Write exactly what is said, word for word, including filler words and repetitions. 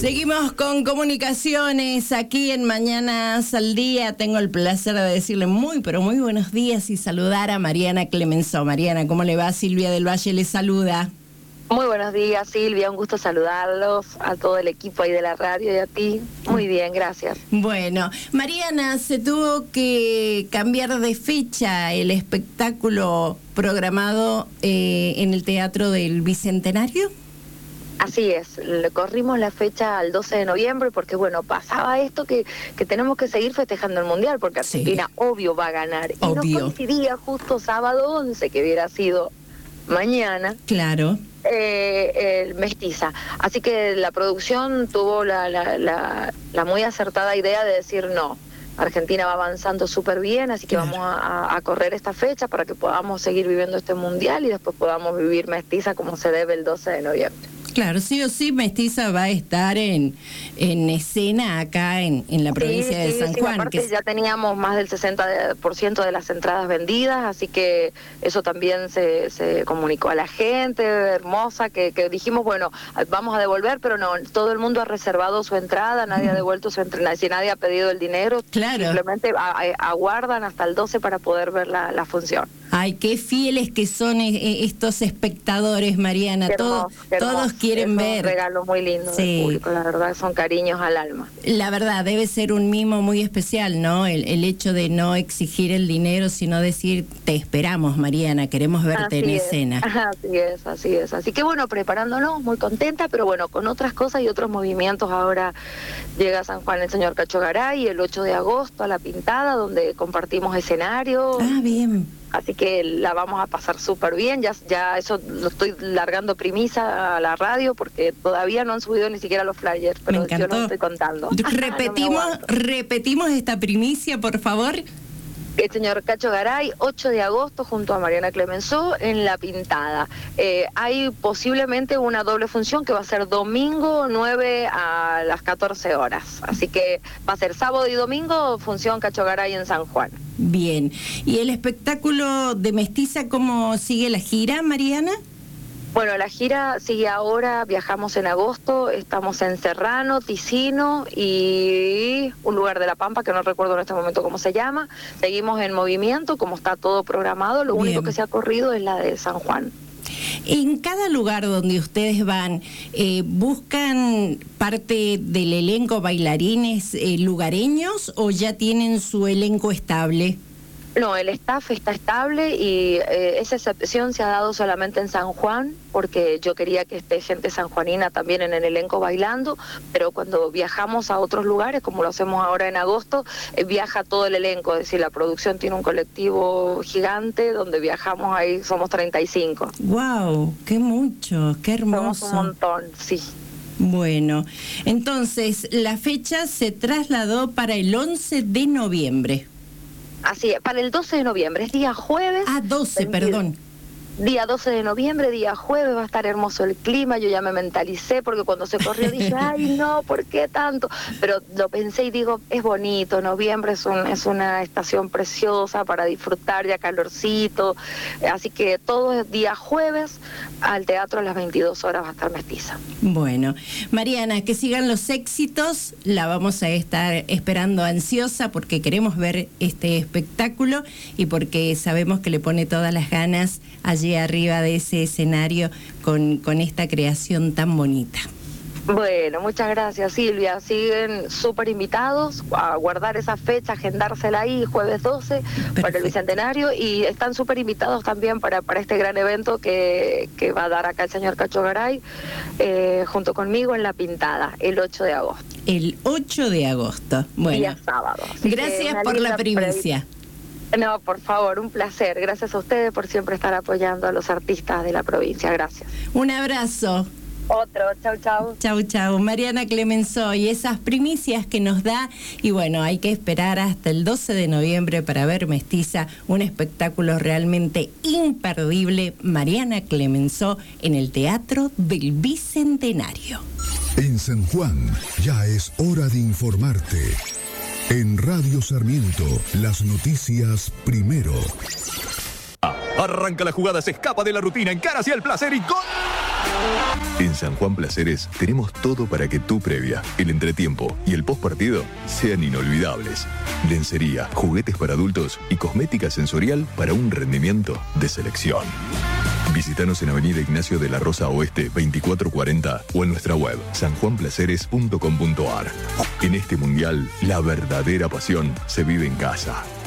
Seguimos con comunicaciones aquí en Mañanas al Día. Tengo el placer de decirle muy, pero muy buenos días y saludar a Mariana Clemenceau. Mariana, ¿cómo le va? Silvia del Valle le saluda. Muy buenos días, Silvia. Un gusto saludarlos, a todo el equipo ahí de la radio y a ti. Muy bien, gracias. Bueno, Mariana, se tuvo que cambiar de fecha el espectáculo programado eh, en el Teatro del Bicentenario. Así es, le corrimos la fecha al doce de noviembre porque, bueno, pasaba esto que, que tenemos que seguir festejando el Mundial porque Argentina, sí, obvio, va a ganar. Obvio. Y no coincidía justo sábado once, que hubiera sido mañana. Claro. Eh, el Mestiza. Así que la producción tuvo la, la, la, la muy acertada idea de decir no. Argentina va avanzando súper bien, así que claro, vamos a, a correr esta fecha para que podamos seguir viviendo este Mundial y después podamos vivir Mestiza como se debe el doce de noviembre. Claro, sí o sí, Mestiza va a estar en, en escena acá en, en la provincia sí, de sí, San sí, Juan. Aparte que ya teníamos más del sesenta por ciento de las entradas vendidas, así que eso también se, se comunicó a la gente, hermosa, que, que dijimos, bueno, vamos a devolver, pero no, todo el mundo ha reservado su entrada, nadie ha devuelto su entrada, si nadie ha pedido el dinero, claro, simplemente a, a, aguardan hasta el doce para poder ver la, la función. Ay, qué fieles que son eh, estos espectadores, Mariana. Qué hermoso, todos, qué hermoso. Todos quieren es ver. Un regalo muy lindo sí, del público, la verdad, son cariños al alma. La verdad, debe ser un mimo muy especial, ¿no? El, el hecho de no exigir el dinero, sino decir, te esperamos, Mariana, queremos verte así en es, escena. Así es, así es. Así que bueno, preparándonos, muy contenta, pero bueno, con otras cosas y otros movimientos. Ahora llega a San Juan el señor Cacho Garay el ocho de agosto a La Pintada, donde compartimos escenario. Ah, bien. Así que la vamos a pasar súper bien, ya ya eso lo estoy largando primicia a la radio porque todavía no han subido ni siquiera los flyers, pero yo lo estoy contando. Repetimos, no repetimos esta primicia, por favor. El señor Cacho Garay, ocho de agosto, junto a Mariana Clemenceau, en La Pintada. Eh, hay posiblemente una doble función que va a ser domingo nueve a las catorce horas. Así que va a ser sábado y domingo, función Cacho Garay en San Juan. Bien. ¿Y el espectáculo de Mestiza, cómo sigue la gira, Mariana? Bueno, la gira sigue ahora, viajamos en agosto, estamos en Serrano, Ticino y un lugar de La Pampa que no recuerdo en este momento cómo se llama. Seguimos en movimiento, como está todo programado, lo Bien. único que se ha corrido es la de San Juan. En cada lugar donde ustedes van, eh, ¿buscan parte del elenco bailarines eh, lugareños o ya tienen su elenco estable? No, el staff está estable y eh, esa excepción se ha dado solamente en San Juan, porque yo quería que esté gente sanjuanina también en el elenco bailando, pero cuando viajamos a otros lugares, como lo hacemos ahora en agosto, eh, viaja todo el elenco, es decir, la producción tiene un colectivo gigante donde viajamos ahí, somos treinta y cinco. ¡Wow! ¡Qué mucho! ¡Qué hermoso! Somos un montón, sí. Bueno, entonces la fecha se trasladó para el once de noviembre. Así es, para el doce de noviembre, es día jueves. Ah, doce, perdón. Día doce de noviembre, día jueves, va a estar hermoso el clima, yo ya me mentalicé porque cuando se corrió dije, ay no, ¿por qué tanto? Pero lo pensé y digo, es bonito, noviembre es, un, es una estación preciosa para disfrutar, ya calorcito, así que todo es día jueves, al teatro a las veintidós horas va a estar Mestiza. Bueno, Mariana, que sigan los éxitos, la vamos a estar esperando ansiosa porque queremos ver este espectáculo y porque sabemos que le pone todas las ganas allí arriba de ese escenario con, con esta creación tan bonita. Bueno, muchas gracias, Silvia. Siguen súper invitados a guardar esa fecha, agendársela ahí, jueves doce, Perfecto. Para el Bicentenario, y están súper invitados también para, para este gran evento que, que va a dar acá el señor Cacho Garay, eh, junto conmigo en La Pintada, el ocho de agosto. El ocho de agosto. Bueno, día sábado. Así gracias por la primicia. No, por favor, un placer. Gracias a ustedes por siempre estar apoyando a los artistas de la provincia. Gracias. Un abrazo. Otro, chau, chau. Chau, chau. Mariana Clemenceau, y esas primicias que nos da, y bueno, hay que esperar hasta el doce de noviembre para ver Mestiza, un espectáculo realmente imperdible. Mariana Clemenceau en el Teatro del Bicentenario. En San Juan ya es hora de informarte. En Radio Sarmiento, las noticias primero. Arranca la jugada, se escapa de la rutina, encara hacia el placer y ¡gol! En San Juan Placeres tenemos todo para que tu previa, el entretiempo y el postpartido sean inolvidables. Lencería, juguetes para adultos y cosmética sensorial para un rendimiento de selección. Visítanos en Avenida Ignacio de la Rosa Oeste veinticuatro cuarenta o en nuestra web san juan placeres punto com punto a r. En este mundial, la verdadera pasión se vive en casa.